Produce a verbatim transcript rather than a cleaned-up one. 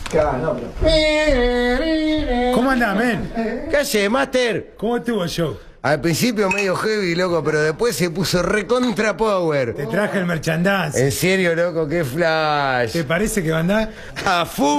Claro, no, pero... ¿Cómo andás, men? ¿Qué haces, Master? ¿Cómo estuvo el show? Al principio medio heavy, loco, pero después se puso recontra power. Te traje el merchandise. En serio, loco, qué flash. ¿Te parece que va a andar? A full.